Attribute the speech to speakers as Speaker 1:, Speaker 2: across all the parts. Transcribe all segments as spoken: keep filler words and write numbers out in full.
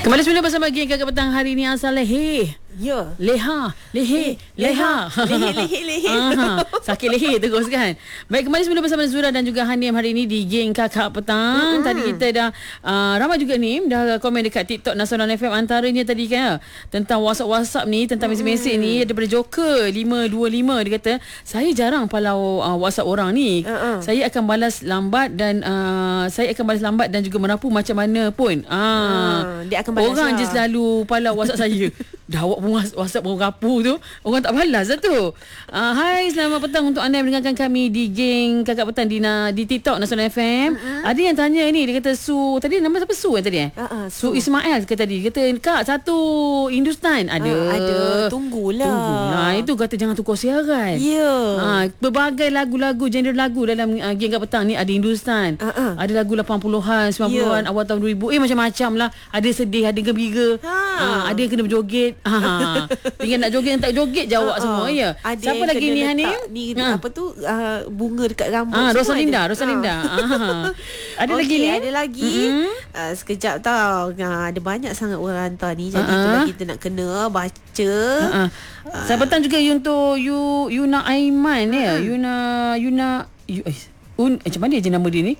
Speaker 1: Kembali semula bersama geng Kakak Petang hari ni asal Leher.
Speaker 2: Ya.
Speaker 1: Leha, leher, leha.
Speaker 2: Leher, leher, leher.
Speaker 1: Ah, sakit leher terus kan. Baik, kembali semula bersama Zura dan juga Hanim hari ini di geng Kakak Petang. Mm-hmm. Tadi kita dah uh, ramai juga ni dah komen dekat TikTok Nasional F M, antaranya tadi kan tentang WhatsApp-WhatsApp ni, tentang mm-hmm. mesej-mesej ni daripada Joker lima dua lima. Dia kata, saya jarang palau uh, WhatsApp orang ni. Uh-uh. Saya akan balas lambat dan uh, saya akan balas lambat dan juga merapu macam mana pun. Ah,
Speaker 2: uh, dia akan balas
Speaker 1: orang
Speaker 2: lah.
Speaker 1: je selalu palau WhatsApp saya. Dah awak pun WhatsApp pun rapu tu, orang tak balas lah tu. Uh, hai, selamat petang untuk anda yang mendengarkan kami di geng Kakak Petang di, na, di TikTok Nasional F M. Mm-hmm. Ada yang tanya ni, dia kata Su, tadi nama siapa Su yang tadi eh? Uh-uh, Su. Su Ismail ke tadi. Dia kata, Kak, satu Hindustan. Ada.
Speaker 2: Uh, ada. Tunggulah.
Speaker 1: Tunggulah. Itu kata jangan tukar siaran.
Speaker 2: Ya. Yeah.
Speaker 1: Uh, berbagai lagu-lagu, genre lagu dalam uh, geng Kakak Petang ni ada Hindustan. Uh-uh. Ada lagu lapan puluhan, sembilan puluhan, yeah. awal tahun dua ribu. Eh, macam-macam lah. Ada sedih, ada gembira. Ha. Uh, ada yang kena berjoget. Ha. Tinggal nak joget, tak joget jawab uh-uh. semua ya.
Speaker 2: Ada
Speaker 1: siapa lagi ni Hanim?
Speaker 2: Ni
Speaker 1: ha.
Speaker 2: apa tu uh, bunga dekat rambut.
Speaker 1: Ah, Rosalinda, Rosalinda.
Speaker 2: Uh.
Speaker 1: Ada okay, lagi ni?
Speaker 2: Ada lagi. Mm-hmm. Uh, sekejap tau. Uh, ada banyak sangat orang hantar ni. Jadi uh-uh. itulah kita nak kena baca. Uh-uh. Uh.
Speaker 1: Saya petang juga untuk you Yuna Aiman ya. Uh-huh. Yuna Yuna you, eh, un, eh, macam mana je nama dia ni?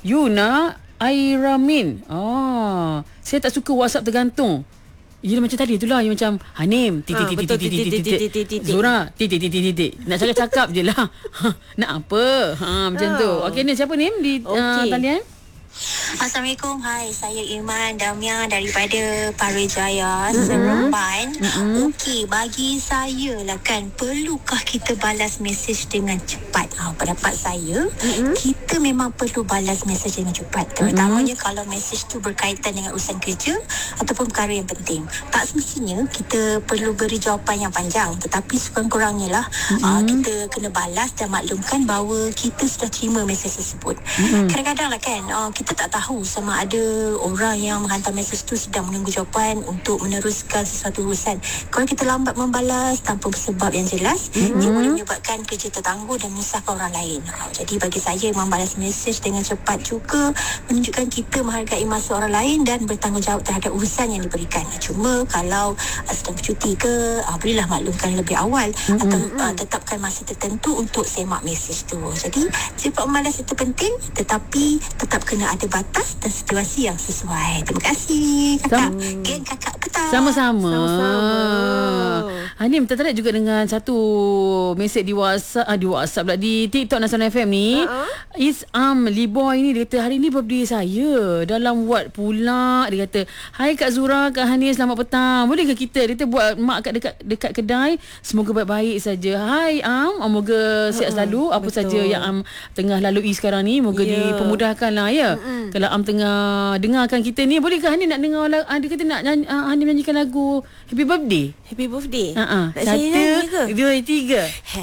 Speaker 1: Yuna Airamin. Oh, saya tak suka WhatsApp tergantung. Ya macam tadi itulah yang macam Hanim titik titik titik titik Zura titik titik titik nak cakap-cakap je lah. Nak apa? Ha macam tu. Okey, ni siapa ni di talian?
Speaker 3: Assalamualaikum. Hai, saya Iman Damia daripada Parui Jaya, mm-hmm. Seremban. Mm-hmm. Okey, bagi saya lah kan, perlukah kita balas mesej dengan cepat? Ha, pendapat saya, mm-hmm. kita memang perlu balas mesej dengan cepat. Terutamanya mm-hmm. kalau mesej tu berkaitan dengan urusan kerja ataupun perkara yang penting. Tak semestinya kita perlu beri jawapan yang panjang, tetapi sekurang-kurangnya lah mm-hmm. uh, kita kena balas dan maklumkan bahawa kita sudah terima mesej tersebut. Mm-hmm. Kadang-kadang lah kan, uh, kita tak tahu sama ada orang yang menghantar mesej tu sedang menunggu jawapan untuk meneruskan sesuatu urusan. Kalau kita lambat membalas tanpa sebab yang jelas, mm-hmm. ia boleh menyebabkan kerja tertangguh dan menyusahkan orang lain. Jadi bagi saya, membalas mesej dengan cepat juga menunjukkan kita menghargai masa orang lain dan bertanggungjawab terhadap urusan yang diberikan. Cuma kalau uh, sedang bercuti ke, uh, bolehlah maklumkan lebih awal, mm-hmm. atau uh, tetapkan masa tertentu untuk semak mesej tu. Jadi cepat membalas itu penting, tetapi tetap kena ada batas dan situasi yang sesuai. Terima kasih kakak. Sam- Geng Kakak Petang.
Speaker 1: Sama-sama.
Speaker 2: Sama-sama.
Speaker 1: Hanim tertarik juga dengan satu mesej di WhatsApp, ah, di WhatsApp pula, di TikTok Nasional F M ni. Uh-huh. Isam Liboy ni dia kata, hari ni birthday saya. Dalam buat pula dia kata, hai Kak Zura, Kak Hanim, selamat petang. Boleh ke kita dia kata buat mak kat dekat dekat kedai, semoga baik-baik saja. Hai Am, moga sihat selalu. Apa betul. Saja yang Am tengah lalui sekarang ni, moga yeah. dipermudahkan lah ya. Mm-mm. Kalau Am tengah dengarkan kita ni, boleh ke Hanim nak dengar lagu, dia kata nak nyanyi, uh, Hanim nyanyikan lagu Happy Birthday.
Speaker 2: Happy Birthday.
Speaker 1: Uh-uh.
Speaker 2: Nak saya nyanyi ke?
Speaker 1: Satu, dua, tiga.